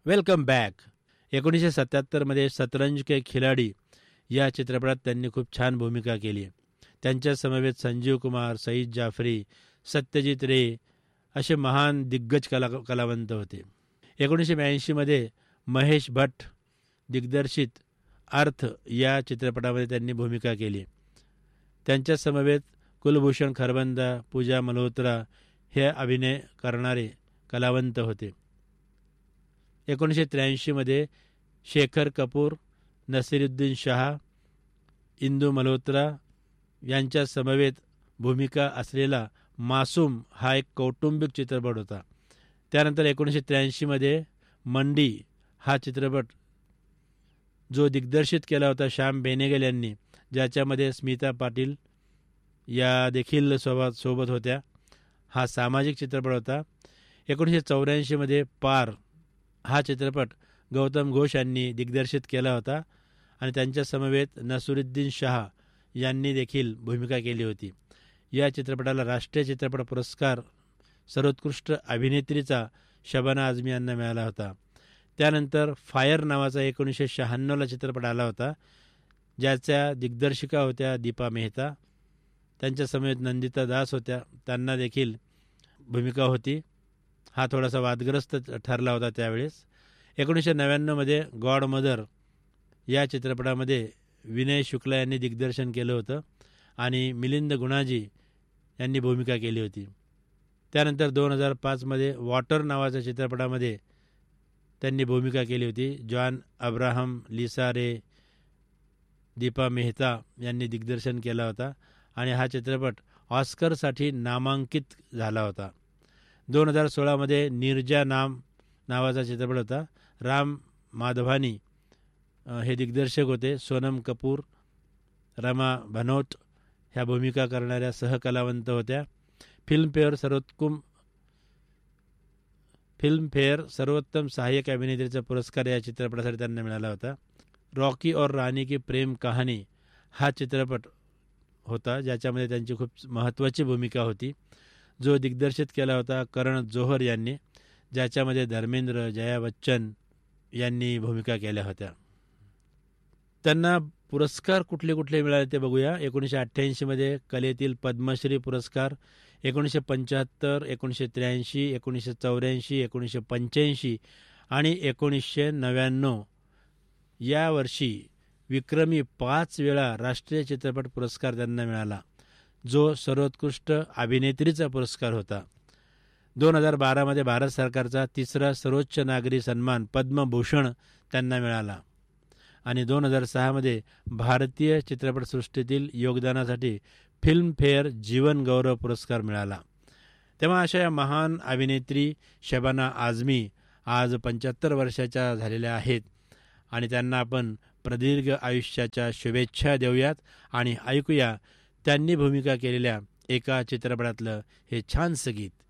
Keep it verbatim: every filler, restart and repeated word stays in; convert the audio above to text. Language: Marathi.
Welcome back. एकोणीसशे सत्याहत्तरमध्ये शतरंज के खिलाडी या चित्रपटात त्यांनी खूप छान भूमिका केली. त्यांच्या समवेत संजीव कुमार, सईद जाफरी, सत्यजित रे असे महान दिग्गज कला कलावंत होते. एकोणीसशे ब्याऐंशीमध्ये महेश भट्ट दिग्दर्शित अर्थ या चित्रपटामध्ये त्यांनी भूमिका केली. त्यांच्या समवेत कुलभूषण खरबंदा, पूजा मल्होत्रा हे अभिनय करणारे कलावंत होते. एकोणीसशे त्र्याऐंशीमध्ये शेखर कपूर, नसीरुद्दीन शाह, इंदू मल्होत्रा यांच्या समवेत भूमिका असलेला मासूम हा एक कौटुंबिक चित्रपट होता. त्यानंतर एकोणीसशे त्र्याऐंशीमध्ये मंडी हा चित्रपट जो दिग्दर्शित केला होता श्याम बेनेगल यांनी, ज्याच्यामध्ये स्मिता पाटील या देखील सोबत सोबत होत्या. हा सामाजिक चित्रपट होता. एकोणीसशे चौऱ्याऐंशीमध्ये पार हा चित्रपट गौतम घोष यांनी दिग्दर्शित केला होता आणि त्यांच्या समवेत नसीरुद्दीन शाह यांनी देखील भूमिका केली होती. या चित्रपटाला राष्ट्रीय चित्रपट पुरस्कार सर्वोत्कृष्ट अभिनेत्रीचा शबाना आझमी यांना मिळाला होता. त्यानंतर फायर नावाचा एकोणीसशे शहाण्णवला चित्रपट आला होता, ज्याच्या दिग्दर्शिका होत्या दीपा मेहता. त्यांच्या समवेत नंदिता दास होत्या, त्यांना देखील भूमिका होती. हा थोडासा वादग्रस्त ठरला होता त्यावेळेस. एकोणीसशे नव्याण्णवमध्ये गॉड मदर या चित्रपटामध्ये विनय शुक्ला यांनी दिग्दर्शन केलं होतं आणि मिलिंद गुणाजी यांनी भूमिका केली होती. त्यानंतर दोन हजार पाचमध्ये वॉटर नावाच्या चित्रपटामध्ये त्यांनी भूमिका केली होती. जॉन अब्राहम, लिसा रे, दीपा मेहता यांनी दिग्दर्शन केला होता आणि हा चित्रपट ऑस्करसाठी नामांकित झाला होता. दोन हजार सोळामध्ये निर्जा नाम नावाचा चित्रपट होता. राम माधवानी हे दिग्दर्शक होते. सोनम कपूर, रमा भनोट ह्या भूमिका करणाऱ्या सहकलावंत होत्या. फिल्मफेअर सर्वोत्तम फिल्मफेअर सर्वोत्तम सहाय्यक अभिनेत्रीचा पुरस्कार या चित्रपटासाठी त्यांना मिळाला होता. रॉकी और रानी की प्रेम कहाणी हा चित्रपट होता, ज्याच्यामध्ये त्यांची खूप महत्त्वाची भूमिका होती, जो दिग्दर्शित केला होता करण जोहर यांनी, ज्याच्यामध्ये धर्मेंद्र, जया बच्चन यांनी भूमिका केल्या होत्या. त्यांना पुरस्कार कुठले कुठले मिळाले ते बघूया. एकोणीसशे अठ्ठ्याऐंशीमध्ये कलेतील पद्मश्री पुरस्कार, एकोणीसशे पंच्याहत्तर, एकोणीसशे त्र्याऐंशी, एकोणीसशे चौऱ्याऐंशी, एकोणीसशे पंच्याऐंशी आणि एकोणीसशे नव्याण्णव या वर्षी विक्रमी पाच वेळा राष्ट्रीय चित्रपट पुरस्कार त्यांना मिळाला, जो सर्वोत्कृष्ट अभिनेत्रीचा पुरस्कार होता. दोन हजार बारामध्ये भारत सरकारचा तिसरा सर्वोच्च नागरी सन्मान पद्मभूषण त्यांना मिळाला आणि दोन हजार सहामध्ये भारतीय चित्रपटसृष्टीतील योगदानासाठी फिल्मफेअर जीवन गौरव पुरस्कार मिळाला. तेव्हा अशा या महान अभिनेत्री शबाना आझमी आज पंच्याहत्तर वर्षाच्या झालेल्या आहेत आणि त्यांना आपण प्रदीर्घ आयुष्याच्या शुभेच्छा देऊयात आणि ऐकूया त्यांनी भूमिका केलेल्या एका चित्रपटातलं हे छानसं गीत.